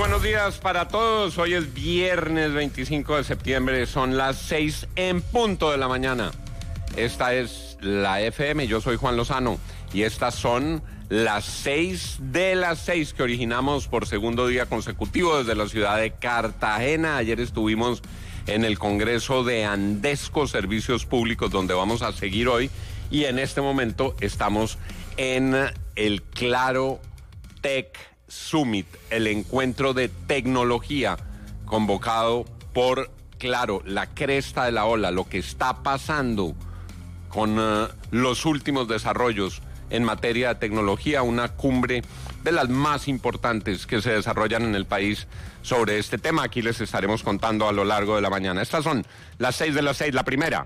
buenos días para todos. Hoy es viernes 25 de septiembre, son las 6 en punto de la mañana. Esta es la FM, yo soy Juan Lozano y estas son las 6 de las 6 que originamos por segundo día consecutivo desde la ciudad de Cartagena. Ayer estuvimos en el Congreso de Andesco Servicios Públicos, donde vamos a seguir hoy, y en este momento estamos en el Claro Tech Summit, el encuentro de tecnología convocado por Claro, la cresta de la ola, lo que está pasando con los últimos desarrollos en materia de tecnología, una cumbre de las más importantes que se desarrollan en el país sobre este tema. Aquí les estaremos contando a lo largo de la mañana. Estas son las 6 de las 6. La primera: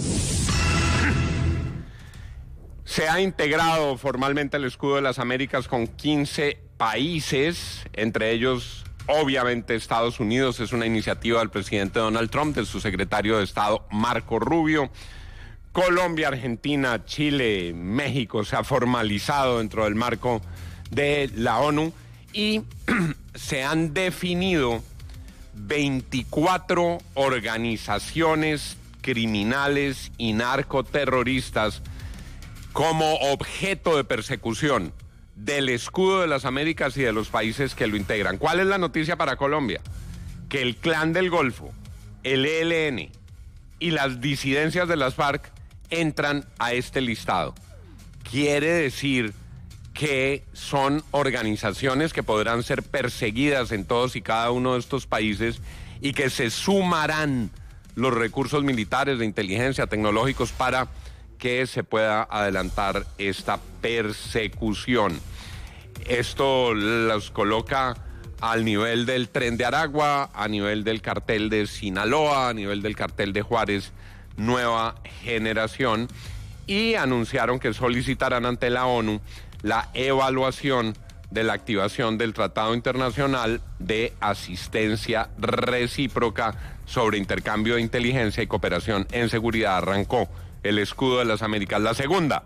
se ha integrado formalmente el escudo de las Américas con 15 países, entre ellos obviamente Estados Unidos. Es una iniciativa del presidente Donald Trump, de su secretario de Estado Marco Rubio. Colombia, Argentina, Chile, México se ha formalizado dentro del marco de la ONU y se han definido 24 organizaciones criminales y narcoterroristas como objeto de persecución del escudo de las Américas y de los países que lo integran. ¿Cuál es la noticia para Colombia? Que el Clan del Golfo, el ELN y las disidencias de las FARC entran a este listado. Quiere decir que son organizaciones que podrán ser perseguidas en todos y cada uno de estos países y que se sumarán los recursos militares, de inteligencia, tecnológicos para que se pueda adelantar esta persecución. Esto los coloca al nivel del Tren de Aragua, a nivel del cartel de Sinaloa, a nivel del cartel de Juárez, Nueva Generación, y anunciaron que solicitarán ante la ONU la evaluación de la activación del Tratado Internacional de Asistencia Recíproca sobre intercambio de inteligencia y cooperación en seguridad. Arrancó el escudo de las Américas. La segunda: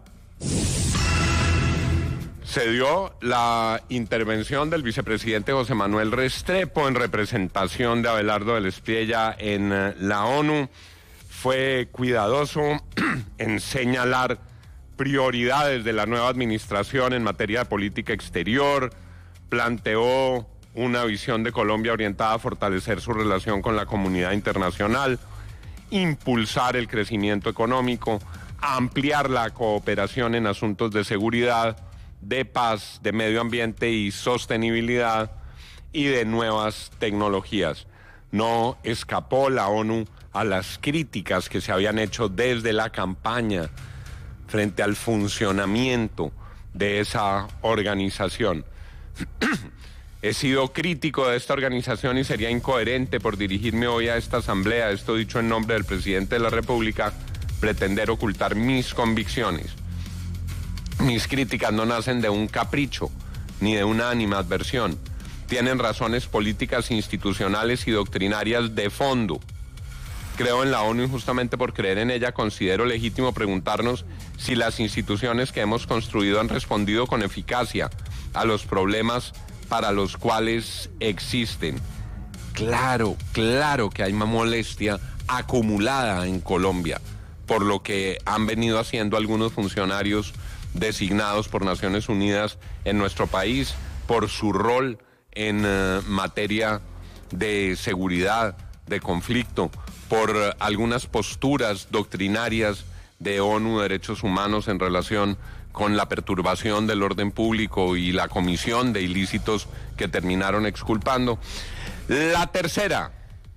se dio la intervención del vicepresidente José Manuel Restrepo en representación de Abelardo del Espriella en la ONU. Fue cuidadoso en señalar prioridades de la nueva administración en materia de política exterior, planteó una visión de Colombia orientada a fortalecer su relación con la comunidad internacional, impulsar el crecimiento económico, ampliar la cooperación en asuntos de seguridad, de paz, de medio ambiente y sostenibilidad, y de nuevas tecnologías. No escapó la ONU a las críticas que se habían hecho desde la campaña frente al funcionamiento de esa organización. He sido crítico de esta organización y sería incoherente por dirigirme hoy a esta asamblea, esto dicho en nombre del presidente de la República, pretender ocultar mis convicciones. Mis críticas no nacen de un capricho ni de una animadversión. Tienen razones políticas, institucionales y doctrinarias de fondo. Creo en la ONU y justamente por creer en ella considero legítimo preguntarnos si las instituciones que hemos construido han respondido con eficacia a los problemas para los cuales existen. Claro que hay una molestia acumulada en Colombia por lo que han venido haciendo algunos funcionarios designados por Naciones Unidas en nuestro país, por su rol en materia de seguridad, de conflicto, por algunas posturas doctrinarias de ONU Derechos Humanos en relación con la perturbación del orden público y la comisión de ilícitos que terminaron exculpando. La tercera: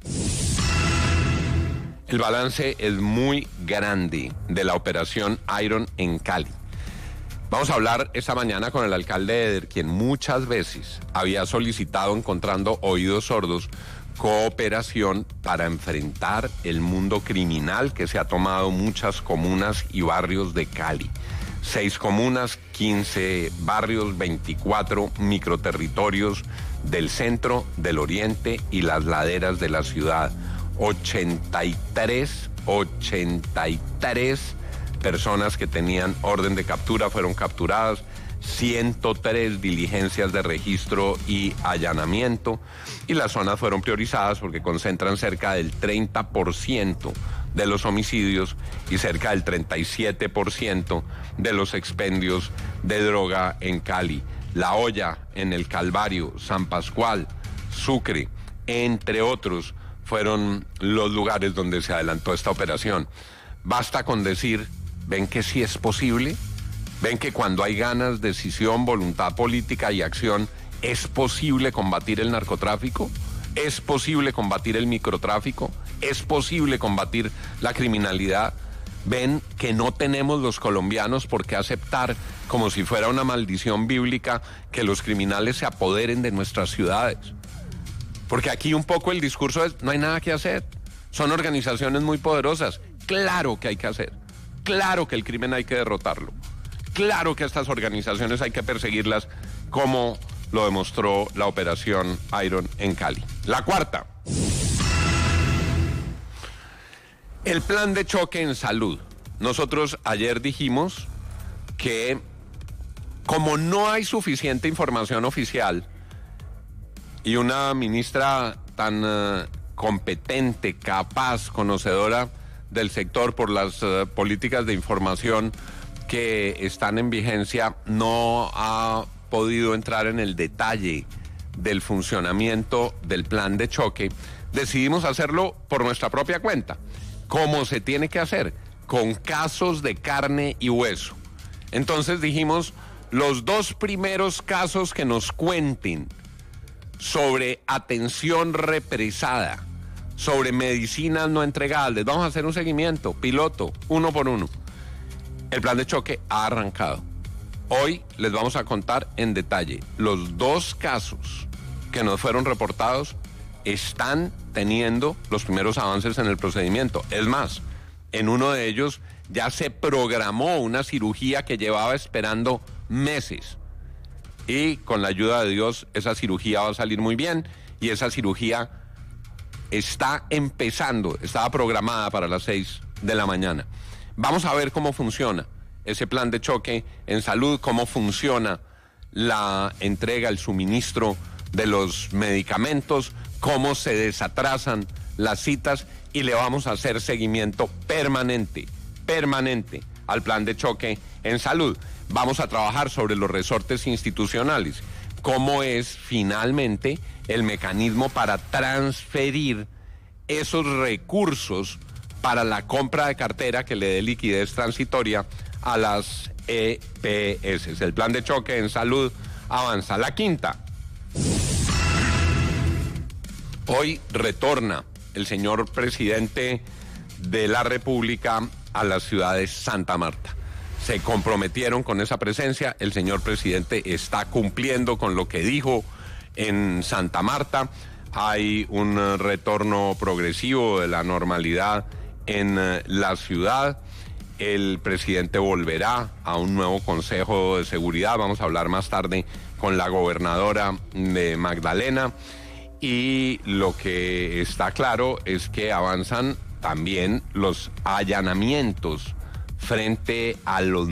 el balance es muy grande de la operación Iron en Cali. Vamos a hablar esta mañana con el alcalde de Eder, quien muchas veces había solicitado, encontrando oídos sordos, cooperación para enfrentar el mundo criminal que se ha tomado muchas comunas y barrios de Cali. 6 comunas, 15 barrios, 24 microterritorios del centro, del oriente y las laderas de la ciudad. 83 personas que tenían orden de captura fueron capturadas. 103 diligencias de registro y allanamiento, y las zonas fueron priorizadas porque concentran cerca del 30% de los homicidios y cerca del 37% de los expendios de droga en Cali. La Hoya, en el Calvario, San Pascual, Sucre, entre otros, fueron los lugares donde se adelantó esta operación. Basta con decir, ¿ven que sí es posible? ¿Ven que cuando hay ganas, decisión, voluntad política y acción, es posible combatir el narcotráfico? ¿Es posible combatir el microtráfico? ¿Es posible combatir la criminalidad? ¿Ven que no tenemos los colombianos por qué aceptar, como si fuera una maldición bíblica, que los criminales se apoderen de nuestras ciudades? Porque aquí un poco el discurso es, no hay nada que hacer. Son organizaciones muy poderosas. Claro que hay que hacer. Claro que el crimen hay que derrotarlo. Claro que estas organizaciones hay que perseguirlas, como lo demostró la operación Iron en Cali. La cuarta. El plan de choque en salud. Nosotros ayer dijimos que como no hay suficiente información oficial y una ministra tan competente, capaz, conocedora del sector por las políticas de información que están en vigencia, no ha podido entrar en el detalle del funcionamiento del plan de choque, decidimos hacerlo por nuestra propia cuenta. ¿Cómo se tiene que hacer? Con casos de carne y hueso. Entonces dijimos, los dos primeros casos que nos cuenten sobre atención represada, sobre medicinas no entregadas, les vamos a hacer un seguimiento piloto, uno por uno. El plan de choque ha arrancado. Hoy les vamos a contar en detalle los dos casos que nos fueron reportados. Están teniendo los primeros avances en el procedimiento. Es más, en uno de ellos ya se programó una cirugía que llevaba esperando meses. Y con la ayuda de Dios, esa cirugía va a salir muy bien. Y esa cirugía está empezando, estaba programada para las 6 de la mañana. Vamos a ver cómo funciona ese plan de choque en salud, cómo funciona la entrega, el suministro de los medicamentos, cómo se desatrasan las citas, y le vamos a hacer seguimiento permanente al plan de choque en salud. Vamos a trabajar sobre los resortes institucionales, cómo es finalmente el mecanismo para transferir esos recursos para la compra de cartera que le dé liquidez transitoria a las EPS. El plan de choque en salud avanza. La quinta. Hoy retorna el señor presidente de la República a la ciudad de Santa Marta. Se comprometieron con esa presencia. El señor presidente está cumpliendo con lo que dijo en Santa Marta. Hay un retorno progresivo de la normalidad en la ciudad. El presidente volverá a un nuevo Consejo de Seguridad. Vamos a hablar más tarde con la gobernadora de Magdalena. Y lo que está claro es que avanzan también los allanamientos frente a los